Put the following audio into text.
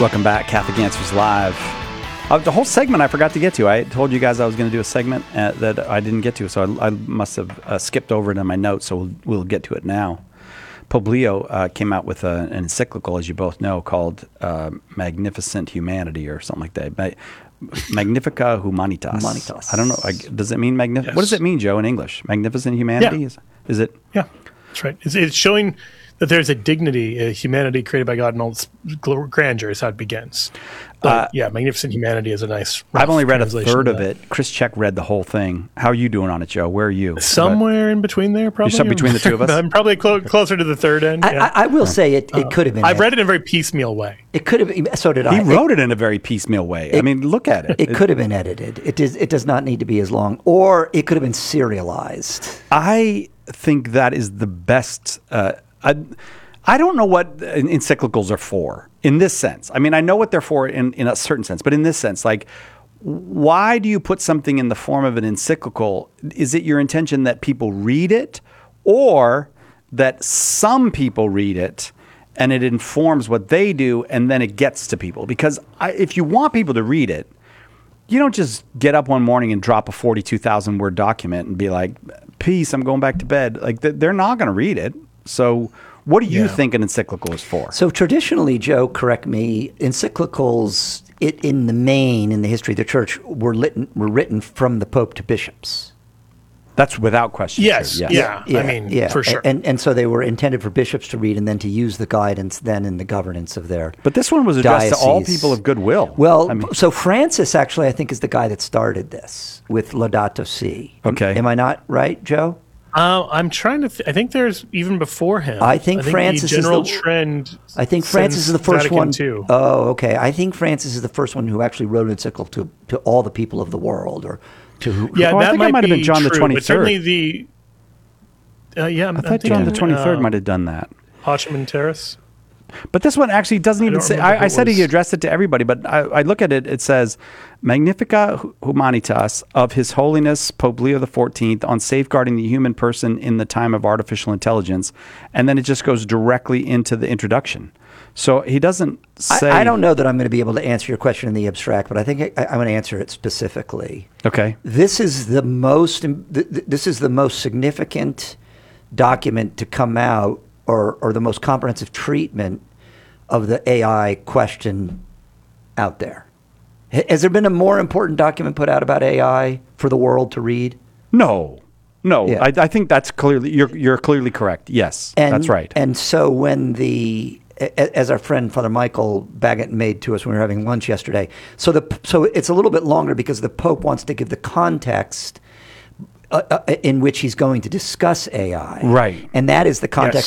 Welcome back, Catholic Answers Live. The whole segment I forgot to get to. I told you guys I was going to do a segment that I didn't get to, so I must have skipped over it in my notes, so we'll get to it now. Pope Leo came out with an encyclical, as you both know, called Magnificent Humanity or something like that. Magnifica Humanitas. I don't know. Does it mean magnificent? Yes. What does it mean, Joe, in English? Magnificent humanity? Yeah. Is it? Yeah, that's right. It's showing that there's a dignity, a humanity created by God, and all its grandeur is how it begins. But, magnificent humanity is a nice. I've only read a third of it. Chris Check read the whole thing. How are you doing on it, Joe? Where are you? Somewhere in between there, probably. You're between the two of us? I'm probably closer to the third end. I will say it could have been. I've read it in a very piecemeal way. It could have been. So did I. He wrote it in a very piecemeal way. I mean, look at it. It could have been edited. It does not need to be as long. Or it could have been serialized. I think that is the best. I don't know what encyclicals are for in this sense. I mean, I know what they're for in a certain sense, but in this sense, like, why do you put something in the form of an encyclical? Is it your intention that people read it, or that some people read it and it informs what they do and then it gets to people? Because if you want people to read it, you don't just get up one morning and drop a 42,000 word document and be like, peace, I'm going back to bed. Like, they're not going to read it. So what do you think an encyclical is for? So traditionally, Joe, correct me, encyclicals in the main, in the history of the church, were written from the Pope to bishops. That's without question. Yes. Sure. Yeah. I mean, for sure. And so they were intended for bishops to read and then to use the guidance then in the governance of their But this one was addressed diocese. to all people of goodwill. Well, so Francis actually, I think, is the guy that started this with Laudato Si. Okay. Am I not right, Joe? I'm trying to. I think there's even before him. I think Francis the general is the trend. I think Francis is the first Vatican one. II. Oh, okay. I think Francis is the first one who actually wrote an encyclical to all the people of the world, or to who. Yeah, I that think it might have been John true, the 23rd. But certainly the. I thought John the 23rd might have done that. Hochman Terrace. But this one actually doesn't even say. I said he addressed it to everybody, but I look at it. It says Magnifica Humanitas of His Holiness Pope Leo XIV on safeguarding the human person in the time of artificial intelligence, and then it just goes directly into the introduction. So he doesn't say. I don't know that I'm going to be able to answer your question in the abstract, but I think I'm going to answer it specifically. Okay. This is the most significant document to come out, or the most comprehensive treatment of the AI question out there. Has there been a more important document put out about AI for the world to read? No. Yeah. I think that's clearly you're clearly correct. Yes, that's right. And so when as our friend Father Michael Baggett made to us when we were having lunch yesterday, so it's a little bit longer because the Pope wants to give the context in which he's going to discuss AI. Right. And that is the context